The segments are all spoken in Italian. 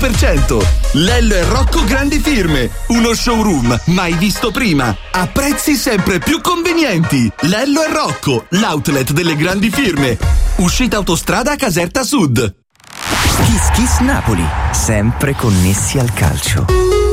0%. Lello e Rocco Grandi Firme, uno showroom mai visto prima, a prezzi sempre più convenienti. Lello e Rocco, l'outlet delle grandi firme. Uscita autostrada Caserta Sud. Kiss Kiss Napoli, sempre connessi al calcio.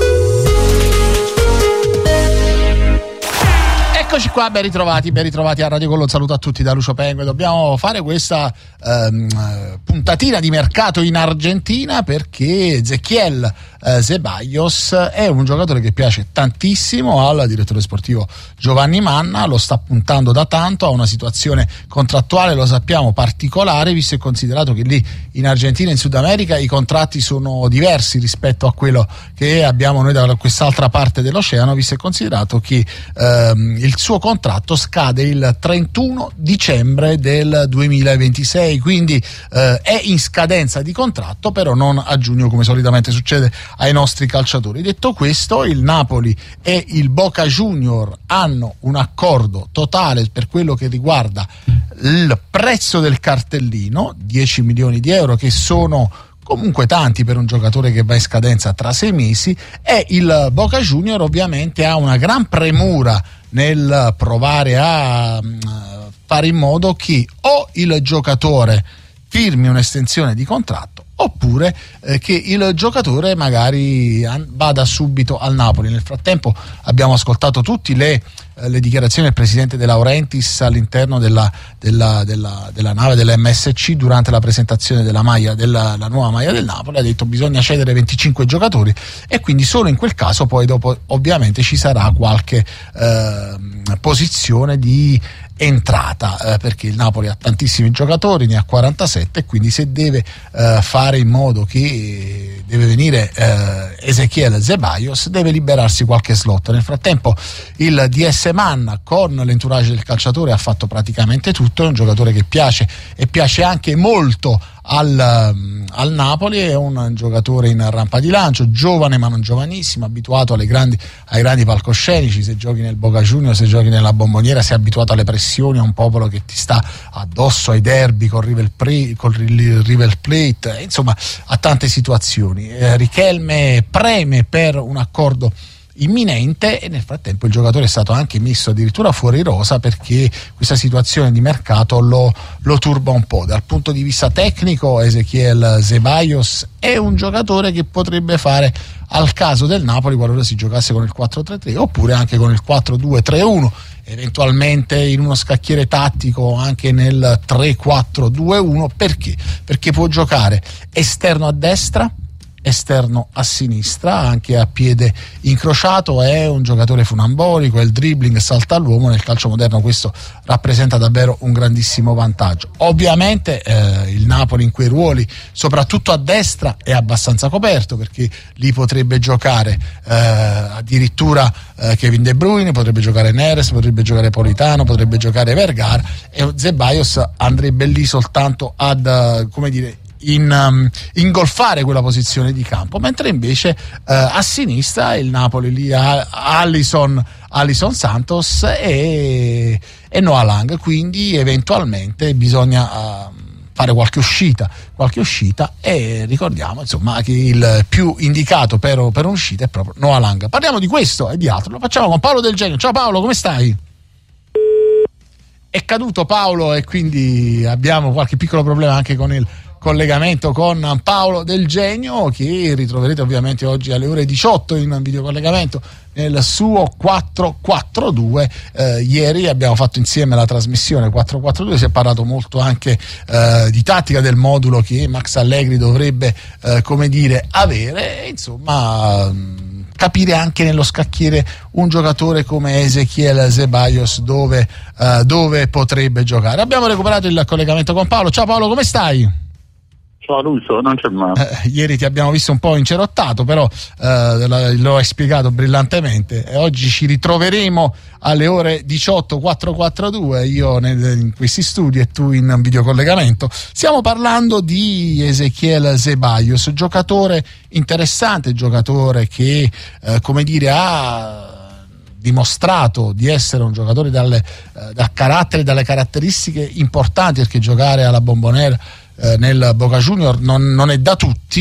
Eccoci qua, ben ritrovati a Radio Collo. Un saluto a tutti da Lucio Pengue. Dobbiamo fare questa puntatina di mercato in Argentina perché Ezequiel Ceballos è un giocatore che piace tantissimo al direttore sportivo Giovanni Manna, lo sta puntando da tanto, ha una situazione contrattuale, lo sappiamo, particolare, visto e considerato che lì in Argentina e in Sud America i contratti sono diversi rispetto a quello che abbiamo noi da quest'altra parte dell'oceano, visto e considerato che il suo contratto scade il 31 dicembre del 2026, quindi è in scadenza di contratto, però non a giugno come solitamente succede ai nostri calciatori. Detto questo, il Napoli e il Boca Junior hanno un accordo totale per quello che riguarda il prezzo del cartellino, 10 milioni di euro, che sono comunque tanti per un giocatore che va in scadenza tra 6 mesi, e il Boca Junior ovviamente ha una gran premura nel provare a fare in modo che o il giocatore firmi un'estensione di contratto oppure che il giocatore magari vada subito al Napoli. Nel frattempo abbiamo ascoltato tutti le dichiarazioni del presidente De Laurentiis all'interno della nave dell'MSC durante la presentazione della maglia la nuova maglia del Napoli. Ha detto bisogna cedere 25 giocatori e quindi solo in quel caso poi dopo ovviamente ci sarà qualche posizione di entrata, perché il Napoli ha tantissimi giocatori, ne ha 47, e quindi se deve fare in modo che deve venire Ezequiel Ceballos, deve liberarsi qualche slot. Nel frattempo il DS Manna con l'entourage del calciatore ha fatto praticamente tutto, è un giocatore che piace e piace anche molto al Napoli, è un giocatore in rampa di lancio, giovane ma non giovanissimo, abituato ai grandi palcoscenici. Se giochi nel Boca Juniors, se giochi nella Bomboniera, sei abituato alle pressioni, a un popolo che ti sta addosso, ai derby col River Plate, insomma a tante situazioni. Richelme preme per un accordo imminente e nel frattempo il giocatore è stato anche messo addirittura fuori rosa perché questa situazione di mercato lo turba un po'. Dal punto di vista tecnico Ezequiel Ceballos è un giocatore che potrebbe fare al caso del Napoli qualora si giocasse con il 4-3-3 oppure anche con il 4-2-3-1, eventualmente in uno scacchiere tattico anche nel 3-4-2-1. Perché può giocare esterno a destra, esterno a sinistra, anche a piede incrociato, è un giocatore funambolico, il dribbling salta all'uomo. Nel calcio moderno questo rappresenta davvero un grandissimo vantaggio. Ovviamente il Napoli in quei ruoli, soprattutto a destra, è abbastanza coperto, perché lì potrebbe giocare addirittura Kevin De Bruyne, potrebbe giocare Neres, potrebbe giocare Politano, potrebbe giocare Vergara, e Ceballos andrebbe lì soltanto ad ingolfare quella posizione di campo, mentre invece a sinistra il Napoli lì ha Alisson Santos e Noah Lang, quindi eventualmente bisogna fare qualche uscita, e ricordiamo insomma che il più indicato per un'uscita è proprio Noah Lang. Parliamo di questo e di altro, lo facciamo con Paolo Del Genio. Ciao Paolo, come stai? È caduto Paolo e quindi abbiamo qualche piccolo problema anche con il collegamento con Paolo Del Genio, che ritroverete ovviamente oggi alle ore 18 in videocollegamento nel suo 442. Ieri abbiamo fatto insieme la trasmissione 442, si è parlato molto anche di tattica, del modulo che Max Allegri dovrebbe avere, insomma capire anche nello scacchiere un giocatore come Ezequiel Ceballos dove potrebbe giocare. Abbiamo recuperato il collegamento con Paolo. Ciao Paolo, come stai? Ciao Lucio, non c'è male. Ieri ti abbiamo visto un po' incerottato, però lo hai spiegato brillantemente, e oggi ci ritroveremo alle ore 18, 442, io in questi studi e tu in videocollegamento. Stiamo parlando di Ezequiel Ceballos, giocatore interessante, giocatore che ha dimostrato di essere un giocatore dal carattere, dalle caratteristiche importanti, perché giocare alla Bombonera nel Boca Junior non è da tutti,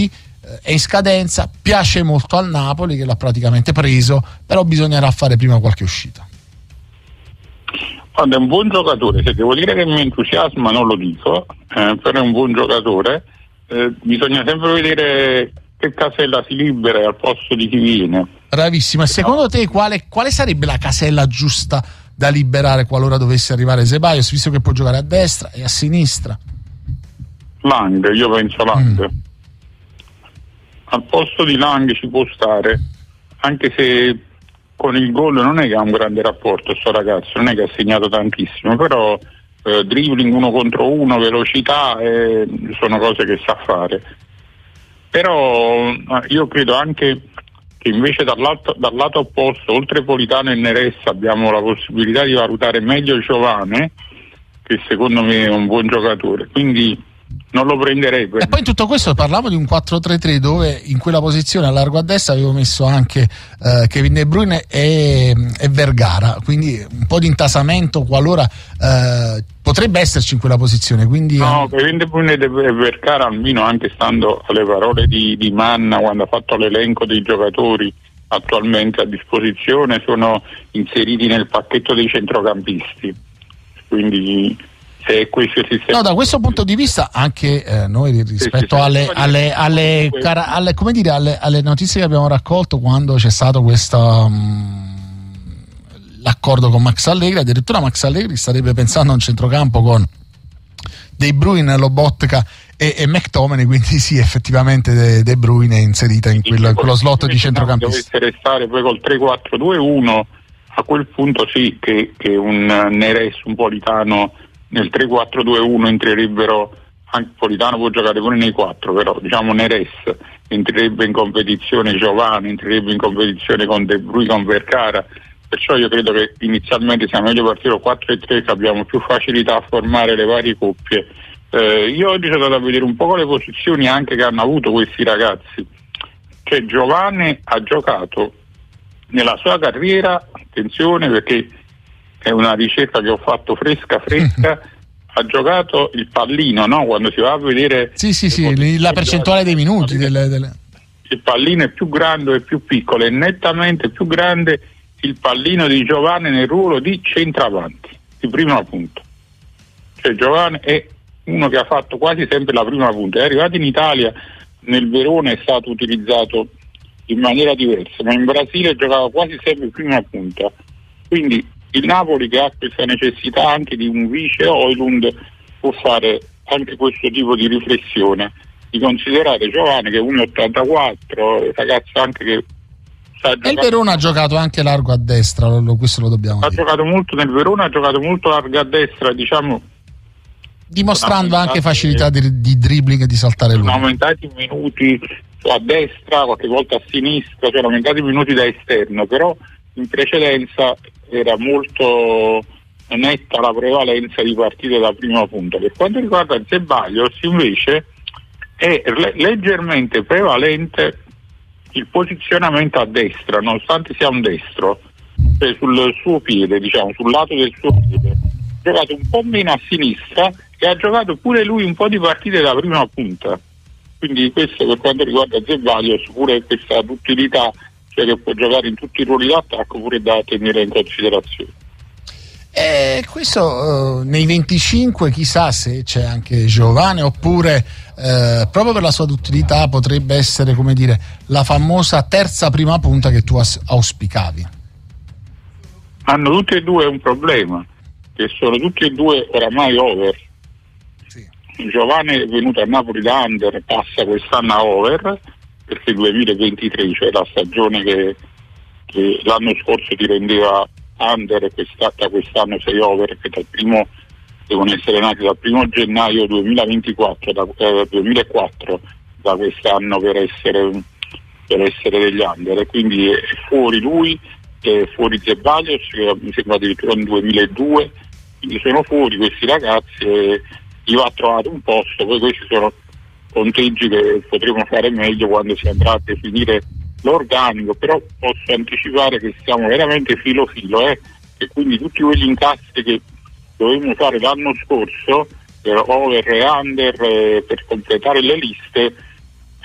è in scadenza, piace molto al Napoli che l'ha praticamente preso, però bisognerà fare prima qualche uscita. Quando è un buon giocatore, se devo dire che mi entusiasma non lo dico, però è un buon giocatore, bisogna sempre vedere che casella si libera al posto di chi viene. Bravissimo, e secondo te quale sarebbe la casella giusta da liberare qualora dovesse arrivare Ceballos, visto che può giocare a destra e a sinistra? Lang, io penso Lang. Al posto di Lang ci può stare, anche se con il gol non è che ha un grande rapporto sto ragazzo, non è che ha segnato tantissimo, però dribbling 1 contro 1, velocità, sono cose che sa fare. Però io credo anche che invece dal lato opposto, oltre Politano e Neres, abbiamo la possibilità di valutare meglio Giovane, che secondo me è un buon giocatore, quindi non lo prenderei. E poi in tutto questo parlavo di un 4-3-3 dove in quella posizione a largo a destra avevo messo anche Kevin De Bruyne e Vergara, quindi un po' di intasamento qualora potrebbe esserci in quella posizione. Quindi, no, Kevin De Bruyne e Vergara, almeno anche stando alle parole di Manna quando ha fatto l'elenco dei giocatori attualmente a disposizione, sono inseriti nel pacchetto dei centrocampisti, quindi no, da questo punto di vista anche noi rispetto alle notizie che abbiamo raccolto quando c'è stato questo l'accordo con Max Allegri, addirittura Max Allegri starebbe pensando a un centrocampo con De Bruyne, Lobotka e McTominay, quindi sì, effettivamente De Bruyne è inserita in quello slot di centrocampista. Dovesse restare poi col 3-4-2-1, a quel punto sì che un Neres, un Politano nel 3-4-2-1 entrerebbero, anche Politano può giocare pure nei 4, però diciamo Neres entrerebbe in competizione, Giovane entrerebbe in competizione con De Bruyne, con Vergara, perciò io credo che inizialmente sia meglio partire 4-3, che abbiamo più facilità a formare le varie coppie. Io oggi sono andato a vedere un po' le posizioni anche che hanno avuto questi ragazzi, cioè Giovane ha giocato nella sua carriera, attenzione perché è una ricerca che ho fatto fresca, ha giocato il pallino, no? Quando si va a vedere la percentuale dei minuti il pallino è più grande e più piccolo, è nettamente più grande il pallino di Giovane nel ruolo di centravanti, di prima punta. Cioè Giovane è uno che ha fatto quasi sempre la prima punta, è arrivato in Italia, nel Verona è stato utilizzato in maniera diversa, ma in Brasile giocava quasi sempre prima punta, quindi il Napoli, che ha questa necessità anche di un vice Højlund, può fare anche questo tipo di riflessione, di considerare Giovane che è 1,84, ragazzo anche che sa giocare. E il Verona ha giocato anche largo a destra, questo lo dobbiamo dire. Ha giocato molto nel Verona, ha giocato molto largo a destra, diciamo, dimostrando anche facilità di dribbling e di saltare lui. Sono aumentati i minuti a destra, qualche volta a sinistra, sono aumentati i minuti da esterno, però in precedenza era molto netta la prevalenza di partite da prima punta. Per quanto riguarda Ceballos invece è leggermente prevalente il posizionamento a destra, nonostante sia un destro, cioè sul suo piede, diciamo, sul lato del suo piede. Ha giocato un po' meno a sinistra e ha giocato pure lui un po' di partite da prima punta. Quindi questo per quanto riguarda Ceballos, pure questa duttilità, cioè che può giocare in tutti i ruoli d'attacco, pure da tenere in considerazione. E questo nei 25 chissà se c'è anche Giovane, oppure proprio per la sua duttilità potrebbe essere, come dire, la famosa terza prima punta che tu auspicavi. Hanno tutti e due un problema, che sono tutti e due oramai over. Sì. Giovane è venuto a Napoli da under, passa quest'anno a over, perché 2023, cioè la stagione che l'anno scorso ti rendeva under, e quest'anno sei over, che devono essere nati dal 1 gennaio 2024, 2004 da quest'anno per essere degli under, e quindi è fuori lui, è fuori Ceballos, che mi sembra addirittura nel 2002, quindi sono fuori questi ragazzi e gli va trovato un posto. Poi questi sono conteggi che potremo fare meglio quando si andrà a definire l'organico, però posso anticipare che stiamo veramente filo e quindi tutti quegli incassi che dovevamo fare l'anno scorso per over e under, per completare le liste,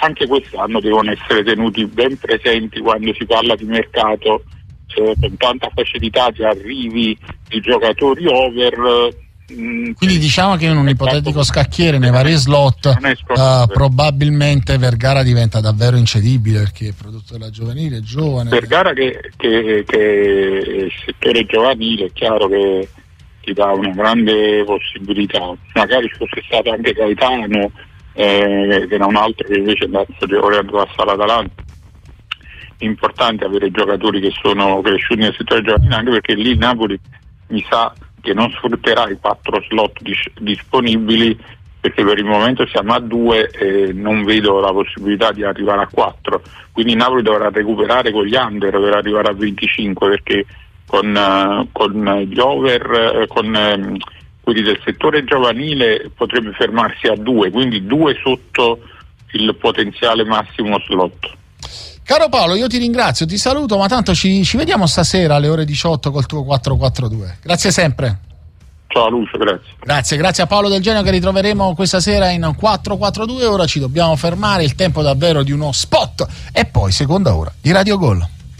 anche quest'anno devono essere tenuti ben presenti quando si parla di mercato, con tanta facilità di arrivi di giocatori over. Quindi diciamo che in un ipotetico scacchiere nei vari slot probabilmente Vergara diventa davvero incedibile, perché è prodotto della giovanile, è giovane. Vergara che il settore giovanile è chiaro che ti dà una grande possibilità, magari ci fosse stato anche Gaetano, che era un altro che invece è andato a all'Atalanta. È importante avere giocatori che sono cresciuti nel settore giovanile, anche perché lì Napoli mi sa che non sfrutterà i 4 slot disponibili, perché per il momento siamo a 2 e non vedo la possibilità di arrivare a 4, quindi Napoli dovrà recuperare con gli under per arrivare a 25, perché con gli over, con quelli del settore giovanile potrebbe fermarsi a 2, quindi 2 sotto il potenziale massimo slot. Caro Paolo, io ti ringrazio, ti saluto, ma tanto ci vediamo stasera alle ore 18 col tuo 442. Grazie sempre. Ciao Lucio, grazie. Grazie a Paolo Del Genio, che ritroveremo questa sera in 442. Ora ci dobbiamo fermare, il tempo davvero di uno spot e poi seconda ora di Radio Gol.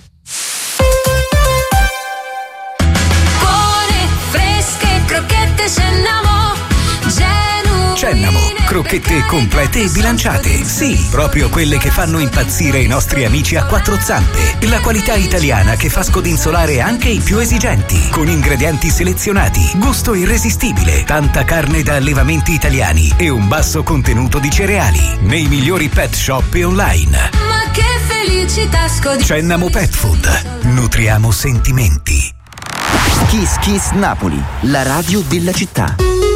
Buone, fresche, crocchette Cennamo, crocchette complete e bilanciate. Sì, proprio quelle che fanno impazzire i nostri amici a 4 zampe. La qualità italiana che fa scodinzolare anche i più esigenti. Con ingredienti selezionati, gusto irresistibile, tanta carne da allevamenti italiani e un basso contenuto di cereali. Nei migliori pet shop e online. Ma che felicità Cennamo Pet Food. Nutriamo sentimenti. Kiss Kiss Napoli, la radio della città.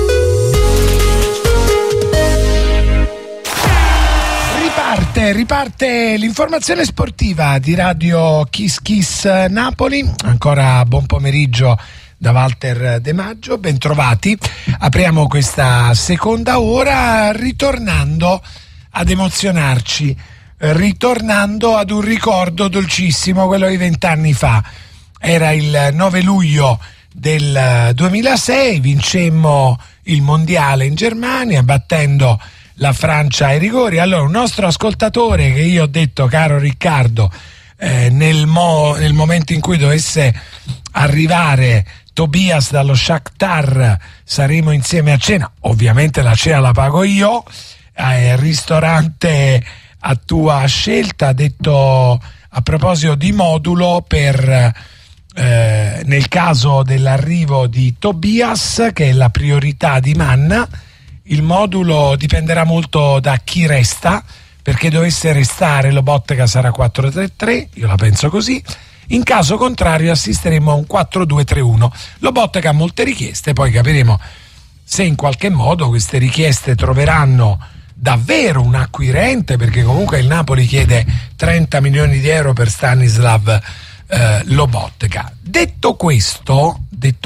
Riparte l'informazione sportiva di Radio Kiss Kiss Napoli. Ancora buon pomeriggio da Walter De Maggio, bentrovati. Apriamo questa seconda ora ritornando ad emozionarci, ritornando ad un ricordo dolcissimo, quello di 20 anni fa. Era il 9 luglio del 2006, vincemmo il mondiale in Germania battendo la Francia ai rigori. Allora, un nostro ascoltatore, che io ho detto, caro Riccardo, nel momento in cui dovesse arrivare Tobias dallo Shakhtar saremo insieme a cena, ovviamente la cena la pago io, ristorante a tua scelta, ha detto a proposito di modulo per nel caso dell'arrivo di Tobias, che è la priorità di Manna. Il modulo dipenderà molto da chi resta, perché dovesse restare Lobotka sarà 4-3-3, io la penso così. In caso contrario assisteremo a un 4-2-3-1. Lobotka ha molte richieste, poi capiremo se in qualche modo queste richieste troveranno davvero un acquirente, perché comunque il Napoli chiede 30 milioni di euro per Stanislav Lobotka. Detto questo,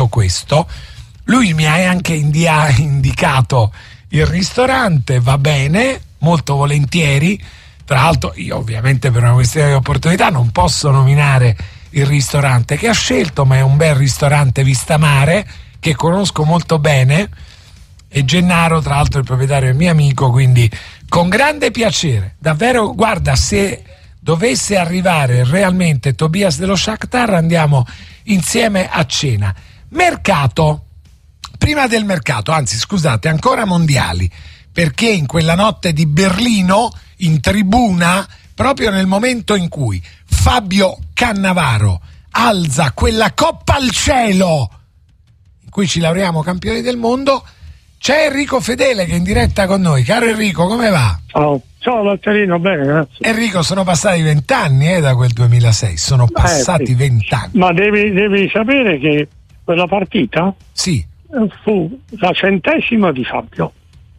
lui mi ha anche indicato il ristorante, va bene, molto volentieri. Tra l'altro io ovviamente per una questione di opportunità non posso nominare il ristorante che ha scelto, ma è un bel ristorante Vista Mare che conosco molto bene, e Gennaro tra l'altro il proprietario è mio amico, quindi con grande piacere, davvero. Guarda, se dovesse arrivare realmente Tobias dello Shakhtar andiamo insieme a cena. Mercato. Prima del mercato, anzi scusate, ancora mondiali, perché in quella notte di Berlino, in tribuna, proprio nel momento in cui Fabio Cannavaro alza quella coppa al cielo in cui ci laureamo campioni del mondo, c'è Enrico Fedele che è in diretta con noi. Caro Enrico, come va? Ciao Lotterino, bene, grazie. Enrico, sono passati 20 anni da quel 2006, sono passati sì. 20 anni. Ma devi sapere che quella partita fu la 100ª di Fabio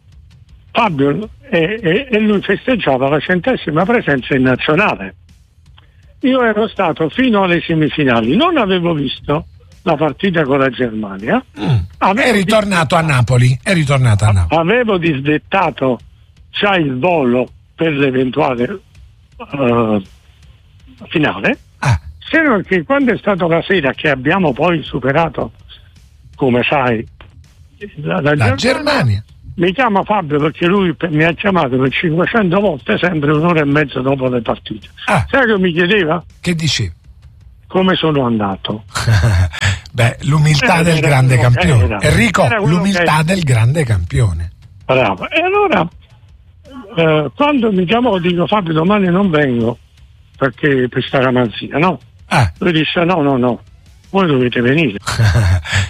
e lui festeggiava la 100ª presenza in nazionale. Io ero stato fino alle semifinali, non avevo visto la partita con la Germania. È ritornato a Napoli. Avevo disdettato già il volo per l'eventuale finale, se non che quando è stata la sera che abbiamo poi superato, come sai, la Germania, mi chiama Fabio perché lui mi ha chiamato per 500 volte sempre un'ora e mezza dopo le partite. Sai che mi chiedeva? Che dicevi? Come sono andato? Beh, l'umiltà del grande campione. Enrico, l'umiltà del grande campione. Bravo. E allora quando mi chiamò dico Fabio domani non vengo perché per sta ramanzia, no? Lui disse no, voi dovete venire.